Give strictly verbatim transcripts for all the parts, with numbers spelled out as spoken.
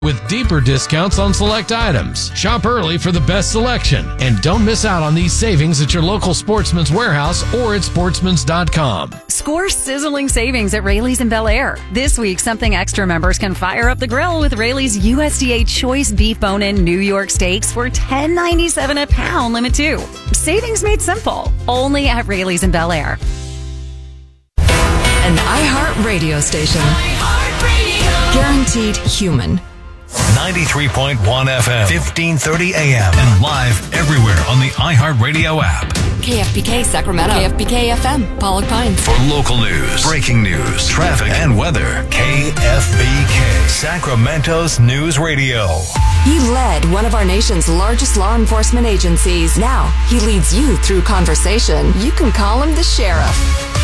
with deeper discounts on select items. Shop early for the best selection, and don't miss out on these savings at your local Sportsman's Warehouse or at sportsmans dot com. Score sizzling savings at Rayleigh's in Bel Air. This week, Something Extra members can fire up the grill with Rayleigh's U S D A Choice Beef Bone-In New York Steaks for ten ninety-seven a pound, limit two. Savings made simple, only at Rayleigh's in Bel Air. An iHeart radio station. iHeart Radio. Guaranteed human. ninety-three point one F M, fifteen thirty A M, and live everywhere on the iHeartRadio app. K F B K Sacramento. K F B K F M, Pollock Pines. For local news, breaking news, traffic, and weather, K F B K, Sacramento's news radio. He led one of our nation's largest law enforcement agencies. Now he leads you through conversation. You can call him the sheriff.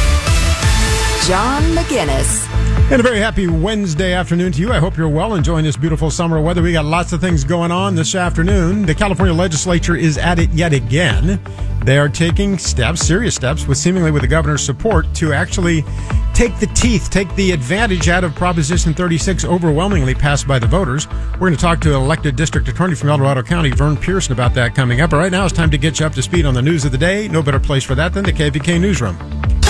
John McGinnis. And a very happy Wednesday afternoon to you. I hope you're well, enjoying this beautiful summer weather. We got lots of things going on this afternoon. The California legislature is at it yet again. They are taking steps, serious steps, with seemingly with the governor's support, to actually take the teeth, take the advantage out of Proposition thirty-six, overwhelmingly passed by the voters. We're going to talk to elected district attorney from El Dorado County, Vern Pearson, about that coming up. But right now, it's time to get you up to speed on the news of the day. No better place for that than the K V K Newsroom.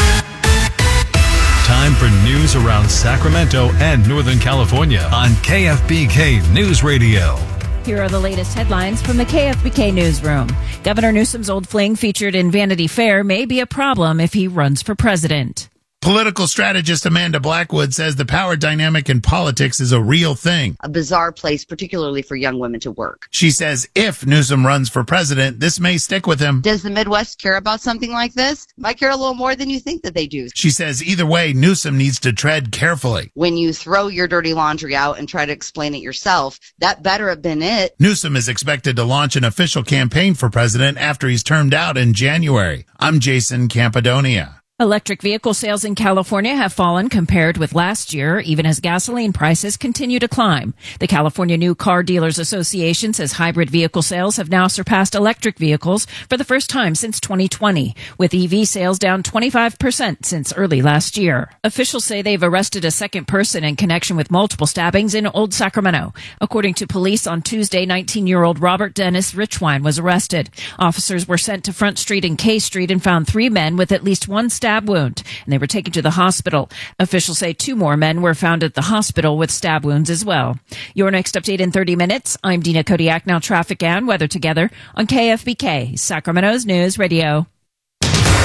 Time for news around Sacramento and Northern California on K F B K News Radio. Here are the latest headlines from the K F B K Newsroom. Governor Newsom's old fling featured in Vanity Fair may be a problem if he runs for president. Political strategist Amanda Blackwood says the power dynamic in politics is a real thing. A bizarre place, particularly for young women to work. She says if Newsom runs for president, this may stick with him. Does the Midwest care about something like this? Might care a little more than you think that they do. She says either way, Newsom needs to tread carefully. When you throw your dirty laundry out and try to explain it yourself, that better have been it. Newsom is expected to launch an official campaign for president after he's termed out in January. I'm Jason Campadonia. Electric vehicle sales in California have fallen compared with last year, even as gasoline prices continue to climb. The California New Car Dealers Association says hybrid vehicle sales have now surpassed electric vehicles for the first time since twenty twenty, with E V sales down twenty-five percent since early last year. Officials say they've arrested a second person in connection with multiple stabbings in Old Sacramento. According to police, on Tuesday, nineteen-year-old Robert Dennis Richwine was arrested. Officers were sent to Front Street and K Street and found three men with at least one stab stab wound, and they were taken to the hospital. Officials say two more men were found at the hospital with stab wounds as well. Your next update in thirty minutes. I'm Dina Kodiak. Now traffic and weather together on K F B K, Sacramento's News Radio.